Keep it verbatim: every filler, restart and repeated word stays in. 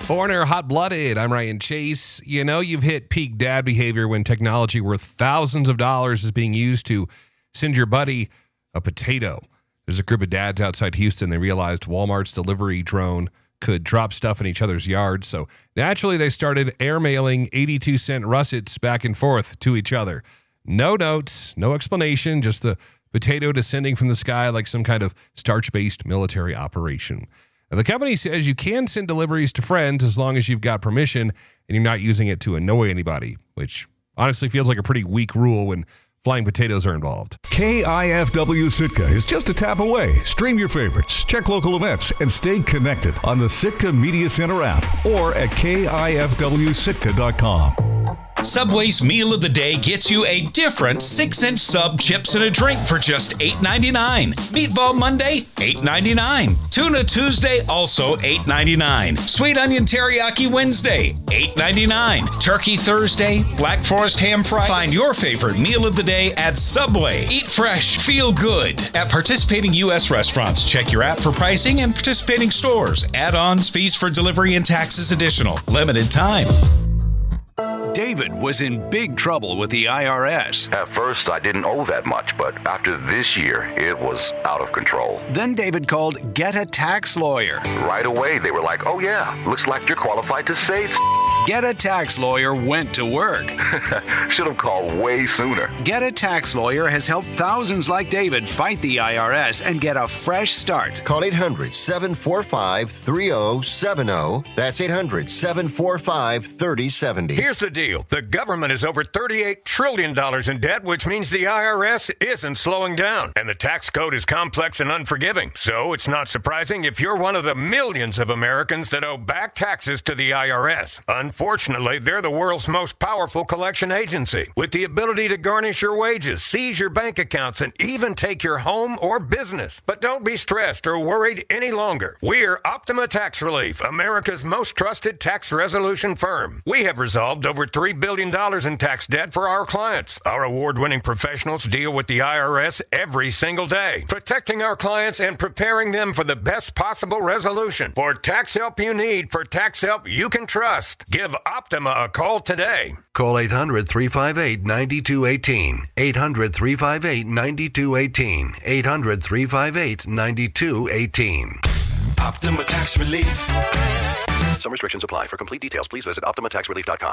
Foreigner hot-blooded. I'm Ryan Chase. You know you've hit peak dad behavior when technology worth thousands of dollars is being used to send your buddy a potato. There's a group of dads outside Houston. They realized Walmart's delivery drone could drop stuff in each other's yards. So naturally, they started airmailing eighty-two cent russets back and forth to each other. No notes, no explanation, just the potato descending from the sky like some kind of starch-based military operation. Now, the company says you can send deliveries to friends as long as you've got permission and you're not using it to annoy anybody, which honestly feels like a pretty weak rule when flying potatoes are involved. K I F W Sitka is just a tap away. Stream your favorites, check local events, and stay connected on the Sitka Media Center app or at K I F W Sitka dot com. Subway's Meal of the Day gets you a different six-inch sub, chips, and a drink for just eight ninety-nine. Meatball Monday, eight ninety-nine. Tuna Tuesday, also eight ninety-nine. Sweet Onion Teriyaki Wednesday, eight ninety-nine. Turkey Thursday, Black Forest Ham Fry. Find your favorite meal of the day at Subway. Eat fresh, feel good. At participating U S restaurants, check your app for pricing and participating stores. Add-ons, fees for delivery, and taxes additional. Limited time. David was in big trouble with the I R S. At first, I didn't owe that much, but after this year, it was out of control. Then David called Get a Tax Lawyer. Right away, they were like, oh yeah, looks like you're qualified to save. Get a Tax Lawyer went to work. Should have called way sooner. Get a Tax Lawyer has helped thousands like David fight the I R S and get a fresh start. Call eight hundred, seven four five, three oh seven oh. That's eight hundred, seven four five, three oh seven oh. Here's the deal. The government is over thirty-eight trillion dollars in debt, which means the I R S isn't slowing down. And the tax code is complex and unforgiving. So it's not surprising if you're one of the millions of Americans that owe back taxes to the I R S. Unfortunately, they're the world's most powerful collection agency, with the ability to garnish your wages, seize your bank accounts, and even take your home or business. But don't be stressed or worried any longer. We're Optima Tax Relief, America's most trusted tax resolution firm. We have resolved over three billion dollars in tax debt for our clients. Our award-winning professionals deal with the I R S every single day, protecting our clients and preparing them for the best possible resolution. For tax help you need, for tax help you can trust, give Optima a call today. Call eight hundred, three five eight, nine two one eight. eight hundred, three five eight, nine two one eight. eight hundred, three five eight, nine two one eight. Optima Tax Relief. Some restrictions apply. For complete details, please visit Optima Tax Relief dot com.